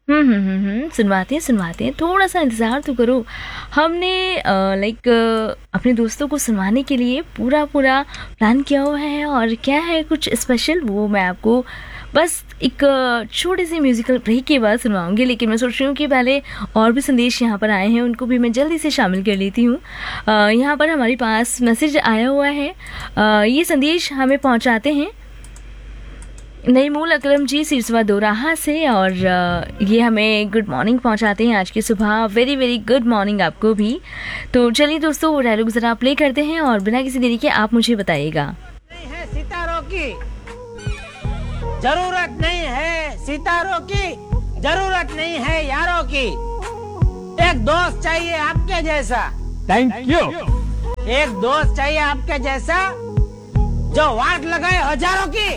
सुनवाते हैं, थोड़ा-सा इंतज़ार तो करो। हमने अपने दोस्तों को सुनवाने के लिए पूरा प्लान किया हुआ है और क्या है कुछ स्पेशल वो मैं आपको बस एक छोटे-से म्यूज़िकल ब्रेक के बाद सुनवाऊँगी। लेकिन मैं सोच रही हूँ कि पहले और भी संदेश यहाँ पर आए हैं, उनको भी मैं जल्दी से शामिल कर लेती हूँ। यहाँ पर हमारे पास मैसेज आया हुआ है। ये संदेश हमें पहुँचाते हैं नईमुल अकरम जी सिरसवा दोराहा से और ये हमें गुड मॉर्निंग पहुंचाते हैं आज की सुबह। वेरी वेरी गुड मॉर्निंग आपको भी। तो चलिए दोस्तों वो डायलॉग ज़रा प्ले करते हैं और बिना किसी देरी के आप मुझे बताइएगा। नहीं है सितारों की जरूरत, नहीं है सितारों की जरूरत, नहीं है यारों की। एक दोस्त चाहिए आपके जैसा। Thank you. एक दोस्त चाहिए आपके जैसा जो वाट लगाए हजारों की।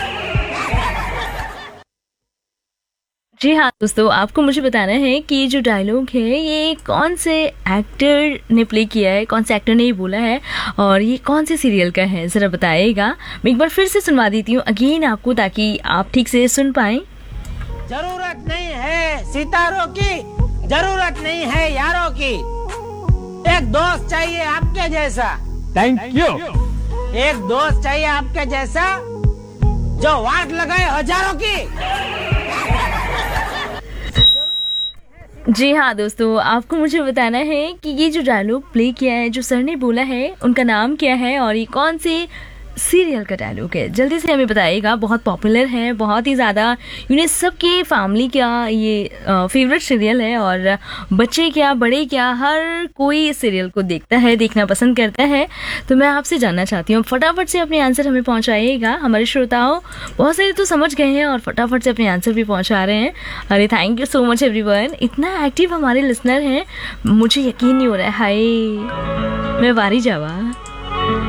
जी हाँ दोस्तों, आपको मुझे बताना है कि ये जो डायलॉग है ये कौन से एक्टर ने प्ले किया है, कौन से एक्टर ने ये बोला है और ये कौन से सीरियल का है, ज़रा बताइएगा। मैं एक बार फिर से सुनवा देती हूँ अगेन आपको ताकि आप ठीक से सुन पाएँ। जरूरत नहीं है सितारों की, जरूरत नहीं है यारों की। एक दोस्त चाहिए आपके जैसा। Thank you. एक दोस्त चाहिए आपके जैसा जो वाट लगाए हजारों की। जी हाँ दोस्तों, आपको मुझे बताना है कि ये जो डायलॉग प्ले किया है, जो सर ने बोला है, उनका नाम क्या है और ये कौन से सीरियल का डायलॉग है। जल्दी से हमें बताइएगा। बहुत पॉपुलर है, बहुत ही ज़्यादा सबकी फैमिली का ये फेवरेट सीरियल है और बच्चे क्या बड़े क्या हर कोई इस सीरियल को देखता है, देखना पसंद करता है। तो मैं आपसे जानना चाहती हूँ, फटाफट से अपने आंसर हमें पहुँचाइएगा। हमारे श्रोताओं बहुत सारे तो समझ गए हैं और फटाफट से अपने आंसर भी पहुँचा रहे हैं। अरे thank you so much everyone, इतना एक्टिव हमारे लिसनर हैं, मुझे यकीन नहीं हो रहा है। हाय मैं वारी जावा।